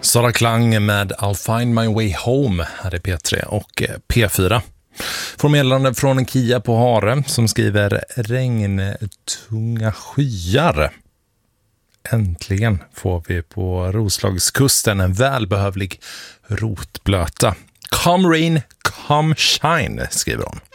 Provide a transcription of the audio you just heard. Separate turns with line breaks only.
Sara Klang med I'll find my way home här är P3 och P4. Får meddelande från en Kia på Hare som skriver regntunga skyar. Äntligen får vi på Roslagskusten en välbehövlig rotblöta. Come rain, come shine, skriver de.